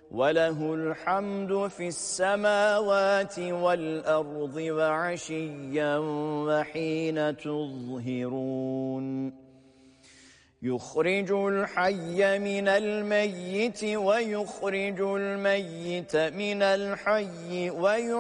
وله الحمد في السماوات والأرض وعشيا وحين تظهرون يخرج الحي من الميت ويخرج الميت من الحي